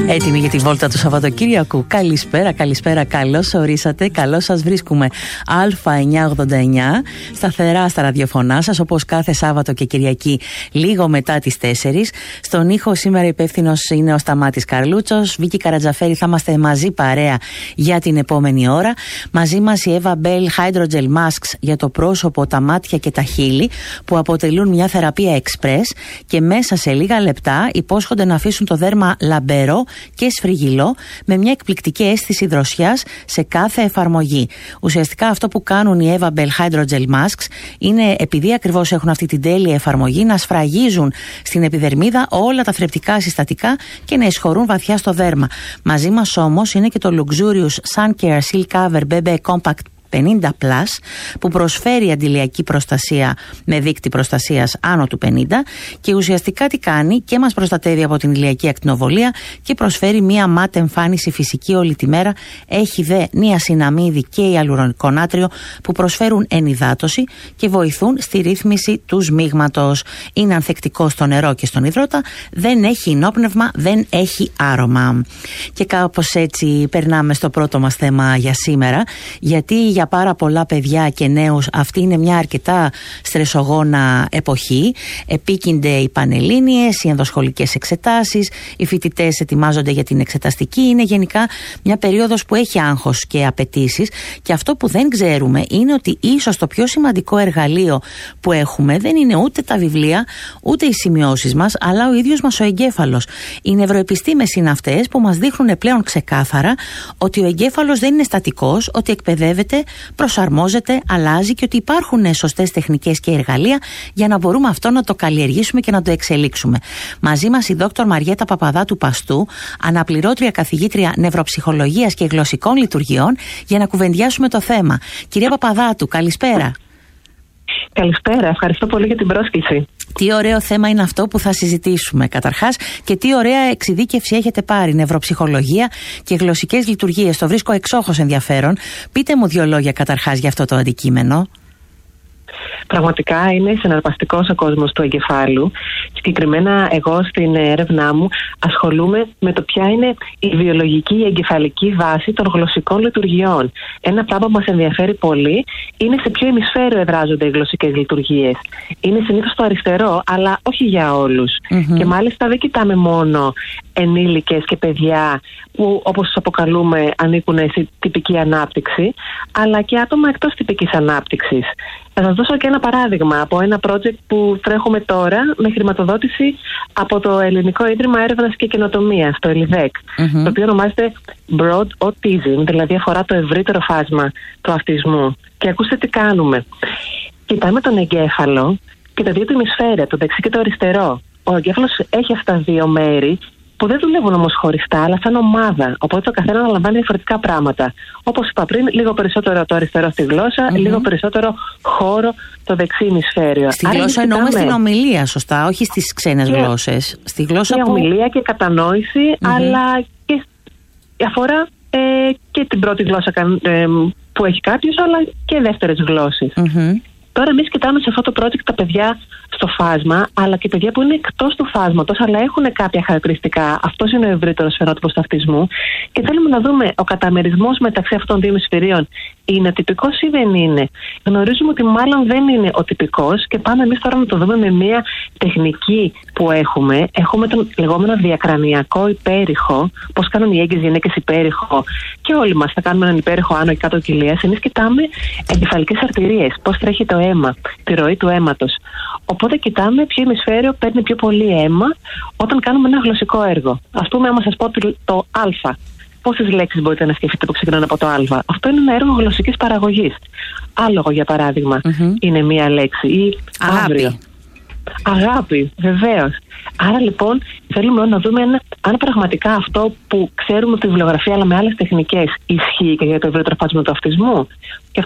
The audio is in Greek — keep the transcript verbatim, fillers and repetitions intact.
Έτοιμοι για τη βόλτα του Σαββατοκύριακου. Καλησπέρα, καλησπέρα, καλώς ορίσατε. Καλώς σας βρίσκουμε. Α εννιακόσια ογδόντα εννιά, σταθερά στα ραδιοφωνά σας, όπως κάθε Σάββατο και Κυριακή, λίγο μετά τις τέσσερις. Στον ήχο σήμερα υπεύθυνος είναι ο Σταμάτης Καρλούτσος. Βίκη Καρατζαφέρη, θα είμαστε μαζί παρέα για την επόμενη ώρα. Μαζί μας η Eva Bell Hydrogel Masks για το πρόσωπο, τα μάτια και τα χείλη, που αποτελούν μια θεραπεία εξπρές και μέσα σε λίγα λεπτά υπόσχονται να αφήσουν το δέρμα λαμπερό και σφριγγυλό, με μια εκπληκτική αίσθηση δροσιάς σε κάθε εφαρμογή. Ουσιαστικά αυτό που κάνουν οι Eva Bell Hydrogel Masks είναι, επειδή ακριβώς έχουν αυτή την τέλεια εφαρμογή, να σφραγίζουν στην επιδερμίδα όλα τα θρεπτικά συστατικά και να εισχωρούν βαθιά στο δέρμα. Μαζί μας όμως είναι και το Luxurious Sun Care Silk Cover μπι μπι Compact πενήντα πλας, που προσφέρει αντιλιακή προστασία με δείκτη προστασίας άνω του πενήντα και ουσιαστικά τι κάνει? Και μας προστατεύει από την ηλιακή ακτινοβολία και προσφέρει μία μάτ εμφάνιση φυσική όλη τη μέρα. Έχει δε νιασιναμίδι και ιαλουρονικό νάτριο που προσφέρουν ενυδάτωση και βοηθούν στη ρύθμιση του σμίγματος. Είναι ανθεκτικό στο νερό και στον υδρότα, δεν έχει ενόπνευμα, δεν έχει άρωμα. Και κάπως έτσι περνάμε στο πρώτο μας θέμα για σήμερα, γιατί για πάρα πολλά παιδιά και νέους αυτή είναι μια αρκετά στρεσογόνα εποχή. Επίκυνται οι πανελλήνιες, οι ενδοσχολικές εξετάσεις, οι φοιτητές ετοιμάζονται για την εξεταστική. Είναι γενικά μια περίοδος που έχει άγχος και απαιτήσεις, και αυτό που δεν ξέρουμε είναι ότι ίσως το πιο σημαντικό εργαλείο που έχουμε δεν είναι ούτε τα βιβλία, ούτε οι σημειώσεις μας, αλλά ο ίδιος μας ο εγκέφαλος. Οι νευροεπιστήμες είναι αυτές που μας δείχνουν πλέον ξεκάθαρα ότι ο εγκέφαλος δεν είναι στατικός, ότι εκπαιδεύεται, προσαρμόζεται, αλλάζει και ότι υπάρχουν σωστές τεχνικές και εργαλεία για να μπορούμε αυτό να το καλλιεργήσουμε και να το εξελίξουμε. Μαζί μας η δόκτωρ Μαριέτα Παπαδάτου Παστού, αναπληρώτρια καθηγήτρια νευροψυχολογίας και γλωσσικών λειτουργιών, για να κουβεντιάσουμε το θέμα. Κυρία Παπαδάτου, καλησπέρα. Καλησπέρα, ευχαριστώ πολύ για την πρόσκληση. Τι ωραίο θέμα είναι αυτό που θα συζητήσουμε καταρχάς, και τι ωραία εξειδίκευση έχετε πάρει, νευροψυχολογία και γλωσσικές λειτουργίες. Το βρίσκω εξόχως ενδιαφέρον. Πείτε μου δύο λόγια καταρχάς για αυτό το αντικείμενο. Πραγματικά είναι συναρπαστικός ο κόσμος του εγκεφάλου. Συγκεκριμένα εγώ στην έρευνά μου ασχολούμαι με το ποια είναι η βιολογική, η εγκεφαλική βάση των γλωσσικών λειτουργιών. Ένα πράγμα που μας ενδιαφέρει πολύ είναι σε ποιο ημισφαίριο εδράζονται οι γλωσσικές λειτουργίες. Είναι συνήθως το αριστερό, αλλά όχι για όλους. Mm-hmm. Και μάλιστα δεν κοιτάμε μόνο ενήλικες και παιδιά που, όπως τους αποκαλούμε, ανήκουν σε τυπική ανάπτυξη, αλλά και άτομα εκτός τυπικής ανάπτυξης. Θα σας δώσω και ένα παράδειγμα από ένα project που τρέχουμε τώρα με χρηματοδότηση από το Ελληνικό Ίδρυμα Έρευνας και Καινοτομίας, το ΕΛΙΔΕΚ, mm-hmm. το οποίο ονομάζεται Broad Autism, δηλαδή αφορά το ευρύτερο φάσμα του αυτισμού. Και ακούστε τι κάνουμε. Κοιτάμε τον εγκέφαλο και τα δύο του ημισφαίρια, το δεξί και το αριστερό. Ο εγκέφαλος έχει αυτά τα δύο μέρη που δεν δουλεύουν όμως χωριστά, αλλά σαν ομάδα. Οπότε το καθένα αναλαμβάνει διαφορετικά πράγματα. Όπως είπα πριν, λίγο περισσότερο το αριστερό στη γλώσσα, mm-hmm. λίγο περισσότερο χώρο το δεξί ημισφαίριο. Στη γλώσσα εννοούμε στην ομιλία, σωστά, όχι στις ξένες και γλώσσες. Στη γλώσσα και που... ομιλία και κατανόηση, mm-hmm. αλλά και αφορά ε, και την πρώτη γλώσσα ε, που έχει κάποιος, αλλά και δεύτερες γλώσσες. Mm-hmm. Τώρα εμείς κοιτάμε σε αυτό το project τα παιδιά στο φάσμα, αλλά και παιδιά που είναι εκτός του φάσματος, αλλά έχουν κάποια χαρακτηριστικά. Αυτός είναι ο ευρύτερος φαινότυπος του αυτισμού. Και θέλουμε να δούμε ο καταμερισμός μεταξύ αυτών των δύο ημισφαιρίων είναι τυπικός ή δεν είναι. Γνωρίζουμε ότι μάλλον δεν είναι ο τυπικός και πάμε εμείς τώρα να το δούμε με μια τεχνική που έχουμε. Έχουμε τον λεγόμενο διακρανιακό υπέρηχο, πώς κάνουν οι έγκυες γυναίκες υπέρηχο, και όλοι μας θα κάνουμε έναν υπέρηχο άνω και κάτω κοιλίας. Εμείς κοιτάμε εγκεφαλικές αρτηρίες, πώς τρέχει το αίμα, τη ροή του αίματος. Οπότε κοιτάμε ποιο ημισφαίριο παίρνει πιο πολύ αίμα όταν κάνουμε ένα γλωσσικό έργο. Ας πούμε, άμα σας πω το Α, πόσες λέξεις μπορείτε να σκεφτείτε που ξεκινάνε από το Α? Αυτό είναι ένα έργο γλωσσικής παραγωγής. Άλογο, για παράδειγμα, mm-hmm. είναι μία λέξη. Ή αύριο. Αγάπη, βεβαίως. Άρα λοιπόν θέλουμε να δούμε ένα, αν πραγματικά αυτό που ξέρουμε από τη βιβλιογραφία, αλλά με άλλες τεχνικές, ισχύει και για το ευρύτερο φάσμα του αυτισμού. Και